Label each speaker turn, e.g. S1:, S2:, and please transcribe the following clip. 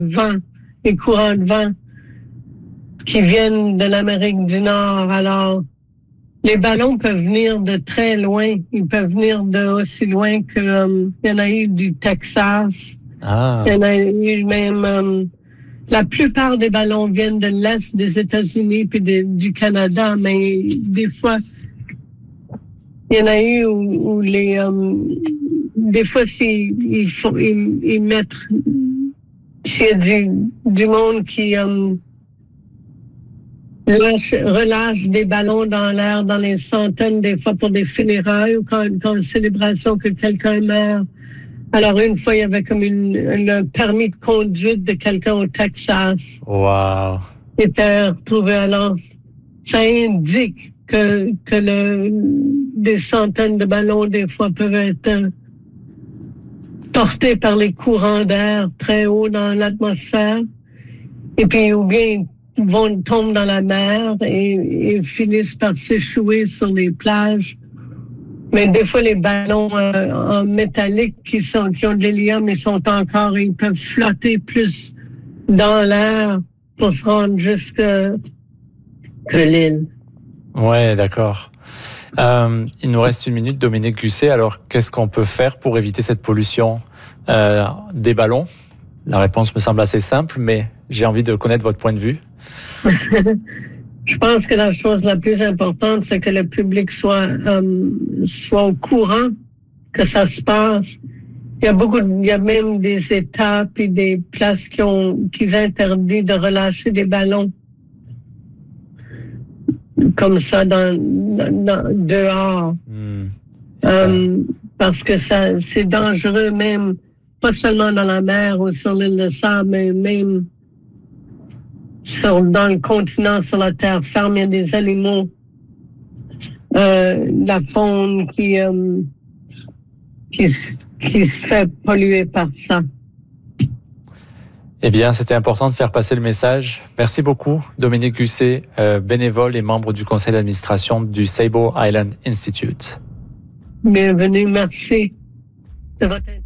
S1: vent, les courants de vent qui viennent de l'Amérique du Nord. Alors, les ballons peuvent venir de très loin. Ils peuvent venir de aussi loin que il y en a eu du Texas.
S2: Ah.
S1: Il y en a eu même. La plupart des ballons viennent de l'Est des États-Unis puis du Canada, mais des fois, il y en a eu où les des fois ils mettent s'il y a du monde qui relâche des ballons dans l'air dans les centaines des fois pour des funérailles ou quand une célébration que quelqu'un meurt. Alors, une fois, il y avait comme le permis de conduite de quelqu'un au Texas.
S2: Wow.
S1: Qui était retrouvé. Alors, ça indique que des centaines de ballons, des fois, peuvent être portés par les courants d'air très haut dans l'atmosphère. Et puis, ou bien, tombent dans la mer et finissent par s'échouer sur les plages. Mais des fois, les ballons en métallique qui ont de l'hélium, ils peuvent flotter plus dans l'air pour se rendre jusque l'île.
S2: Ouais, d'accord. Il nous reste 1 minute, Dominique Gusset. Alors, qu'est-ce qu'on peut faire pour éviter cette pollution des ballons? La réponse me semble assez simple, mais j'ai envie de connaître votre point de vue.
S1: Je pense que la chose la plus importante, c'est que le public soit au courant que ça se passe. Il y a même des États puis des places qui interdisent de relâcher des ballons comme ça dehors. Parce que c'est dangereux même, pas seulement dans la mer ou sur l'île de Sable, mais même dans le continent, sur la terre ferme, il y a des animaux, la faune qui se fait polluer par ça.
S2: Eh bien, c'était important de faire passer le message. Merci beaucoup, Dominique Gusset, bénévole et membre du conseil d'administration du Sable Island Institute.
S1: Bienvenue, merci de votre